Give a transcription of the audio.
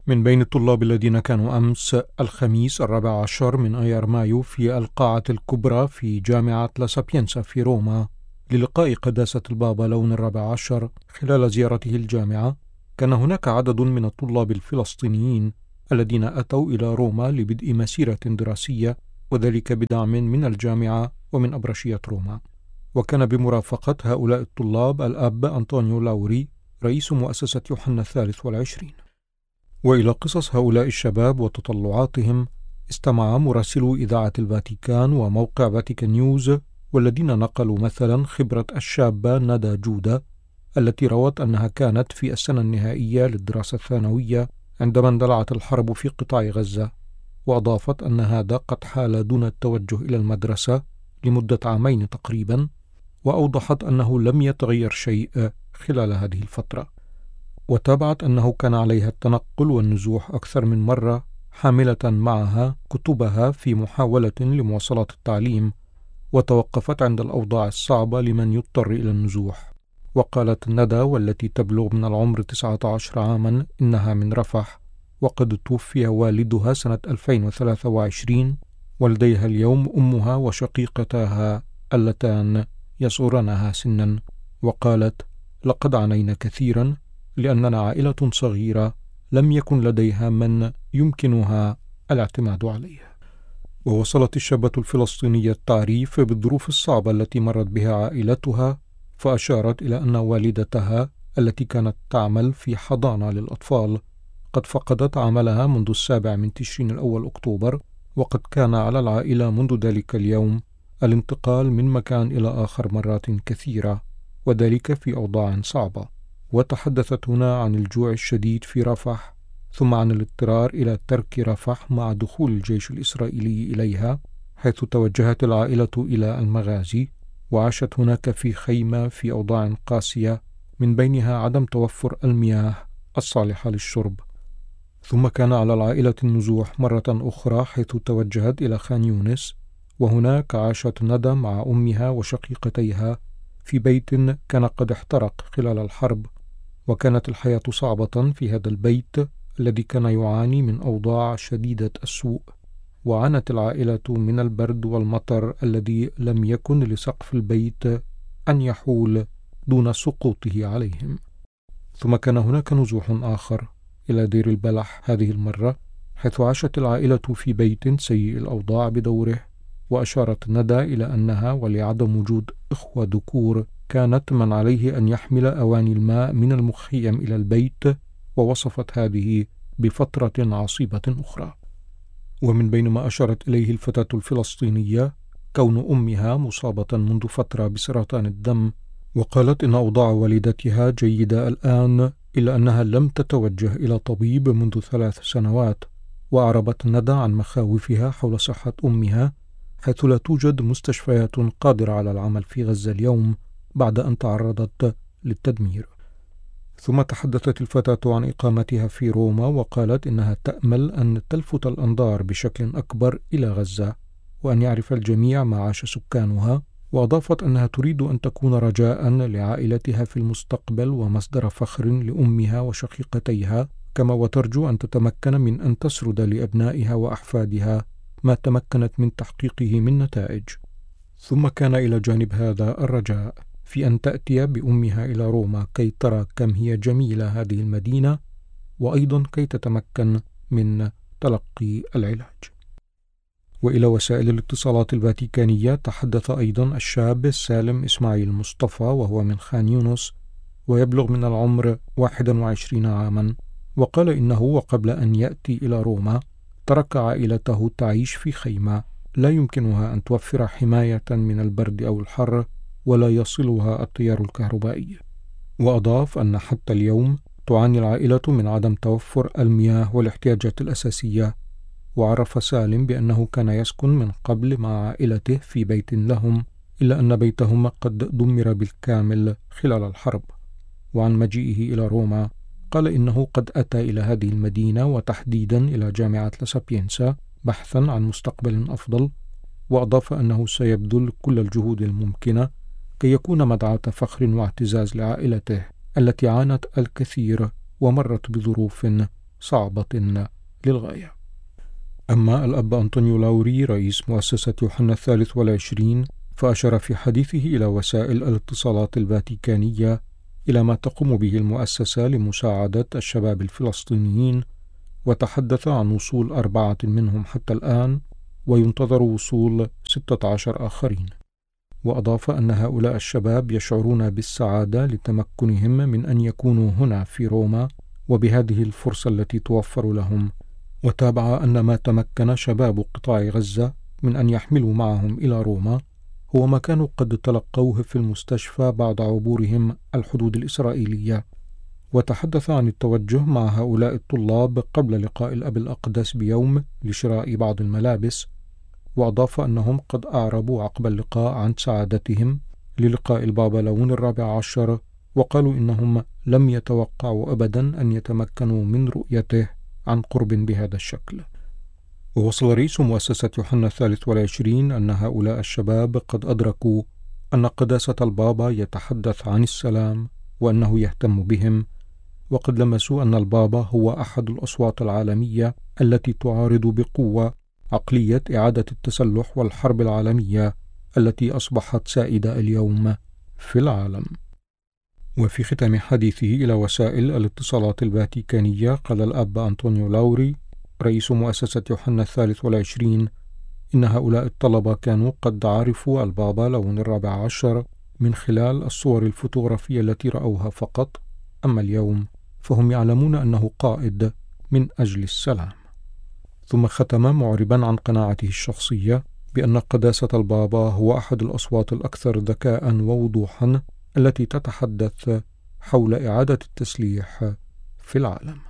من بين الطلاب الذين كانوا أمس الخميس 14 من أيار مايو في القاعة الكبرى في جامعة لا سابينسا في روما للقاء قداسة البابا لون 14 خلال زيارته الجامعة، كان هناك عدد من الطلاب الفلسطينيين الذين أتوا إلى روما لبدء مسيرة دراسية، وذلك بدعم من الجامعة ومن أبرشية روما. وكان بمرافقة هؤلاء الطلاب الأب أنطونيو لاوري رئيس مؤسسة يوحنا الثالث والعشرين. وإلى قصص هؤلاء الشباب وتطلعاتهم استمع مراسلو إذاعة الفاتيكان وموقع فاتيكان نيوز، والذين نقلوا مثلا خبرة الشابة ندى جودة التي روت أنها كانت في السنة النهائية للدراسة الثانوية عندما اندلعت الحرب في قطاع غزة، وأضافت أن هذا قد حال دون التوجه إلى المدرسة لمدة عامين تقريبا، وأوضحت أنه لم يتغير شيء خلال هذه الفترة. وتابعت أنه كان عليها التنقل والنزوح أكثر من مرة، حاملة معها كتبها في محاولة لمواصلة التعليم، وتوقفت عند الأوضاع الصعبة لمن يضطر إلى النزوح. وقالت ندى والتي تبلغ من العمر 19 عاما إنها من رفح، وقد توفي والدها سنة 2023، ولديها اليوم أمها وشقيقتاها اللتان يصغرنها سنا. وقالت: لقد عانينا كثيرا لأننا عائلة صغيرة لم يكن لديها من يمكنها الاعتماد عليه. ووصلت الشابة الفلسطينية التعريف بالظروف الصعبة التي مرت بها عائلتها، فأشارت إلى أن والدتها التي كانت تعمل في حضانة للأطفال قد فقدت عملها منذ 7 تشرين الأول أكتوبر، وقد كان على العائلة منذ ذلك اليوم الانتقال من مكان إلى آخر مرات كثيرة، وذلك في أوضاع صعبة. وتحدثت هنا عن الجوع الشديد في رفح، ثم عن الاضطرار إلى ترك رفح مع دخول الجيش الإسرائيلي إليها، حيث توجهت العائلة إلى المغازي، وعاشت هناك في خيمة في أوضاع قاسية، من بينها عدم توفر المياه الصالحة للشرب. ثم كان على العائلة النزوح مرة أخرى، حيث توجهت إلى خان يونس، وهناك عاشت ندى مع أمها وشقيقتيها في بيت كان قد احترق خلال الحرب، وكانت الحياة صعبة في هذا البيت الذي كان يعاني من أوضاع شديدة السوء، وعانت العائلة من البرد والمطر الذي لم يكن لسقف البيت أن يحول دون سقوطه عليهم. ثم كان هناك نزوح آخر إلى دير البلح هذه المرة، حيث عاشت العائلة في بيت سيء الأوضاع بدوره، وأشارت ندى إلى أنها ولعدم وجود إخوة ذكور كانت من عليه أن يحمل أواني الماء من المخيم إلى البيت، ووصفت هذه بفترة عصيبة أخرى. ومن بين ما أشارت إليه الفتاة الفلسطينية كون أمها مصابة منذ فترة بسرطان الدم، وقالت إن أوضاع والدتها جيدة الآن، إلا أنها لم تتوجه إلى طبيب منذ 3 سنوات. وأعربت ندى عن مخاوفها حول صحة أمها، حيث لا توجد مستشفيات قادرة على العمل في غزة اليوم بعد أن تعرضت للتدمير. ثم تحدثت الفتاة عن إقامتها في روما، وقالت إنها تأمل أن تلفت الأنظار بشكل أكبر إلى غزة، وأن يعرف الجميع ما عاش سكانها. وأضافت أنها تريد أن تكون رجاء لعائلتها في المستقبل ومصدر فخر لأمها وشقيقتيها، كما وترجو أن تتمكن من أن تسرد لأبنائها وأحفادها ما تمكنت من تحقيقه من نتائج. ثم كان إلى جانب هذا الرجاء في أن تأتي بأمها إلى روما كي ترى كم هي جميلة هذه المدينة، وأيضا كي تتمكن من تلقي العلاج. وإلى وسائل الاتصالات الفاتيكانية تحدث أيضا الشاب سالم إسماعيل مصطفى، وهو من خان يونس ويبلغ من العمر 21 عاما، وقال إنه وقبل أن يأتي إلى روما ترك عائلته تعيش في خيمة لا يمكنها أن توفر حماية من البرد أو الحر، ولا يصلها التيار الكهربائي. وأضاف أن حتى اليوم تعاني العائلة من عدم توفر المياه والاحتياجات الأساسية. وعرف سالم بأنه كان يسكن من قبل مع عائلته في بيت لهم، إلا أن بيتهم قد دمر بالكامل خلال الحرب. وعن مجيئه إلى روما قال إنه قد أتى إلى هذه المدينة وتحديدا إلى جامعة لا سابينسا بحثا عن مستقبل أفضل، وأضاف أنه سيبذل كل الجهود الممكنة كي يكون مدعاة فخر واعتزاز لعائلته التي عانت الكثير ومرت بظروف صعبة للغاية. أما الأب أنطونيو لاوري رئيس مؤسسة يوحنا 23 فأشار في حديثه إلى وسائل الاتصالات الفاتيكانية إلى ما تقوم به المؤسسة لمساعدة الشباب الفلسطينيين، وتحدث عن وصول 4 منهم حتى الآن، وينتظر وصول 16 آخرين. وأضاف أن هؤلاء الشباب يشعرون بالسعادة لتمكنهم من أن يكونوا هنا في روما وبهذه الفرصة التي توفر لهم. وتابع أن ما تمكن شباب قطاع غزة من أن يحملوا معهم إلى روما هو ما كانوا قد تلقوه في المستشفى بعد عبورهم الحدود الإسرائيلية. وتحدث عن التوجه مع هؤلاء الطلاب قبل لقاء الأب الأقدس بيوم لشراء بعض الملابس، وأضاف أنهم قد أعربوا عقب اللقاء عن سعادتهم للقاء البابا لون 14، وقالوا إنهم لم يتوقعوا أبدا أن يتمكنوا من رؤيته عن قرب بهذا الشكل. ووصل رئيس مؤسسة يوحنا 23 أن هؤلاء الشباب قد أدركوا أن قداسة البابا يتحدث عن السلام وأنه يهتم بهم، وقد لمسوا أن البابا هو أحد الأصوات العالمية التي تعارض بقوة عقلية إعادة التسلح والحرب العالمية التي أصبحت سائدة اليوم في العالم. وفي ختام حديثه إلى وسائل الاتصالات الفاتيكانية قال الأب أنطونيو لاوري رئيس مؤسسة يوحنا 23 إن هؤلاء الطلبة كانوا قد عرفوا البابا لون 14 من خلال الصور الفوتوغرافية التي رأوها فقط، أما اليوم فهم يعلمون أنه قائد من أجل السلام. ثم ختم معربا عن قناعته الشخصية بأن قداسة البابا هو أحد الأصوات الأكثر ذكاء ووضوحا التي تتحدث حول إعادة التسليح في العالم.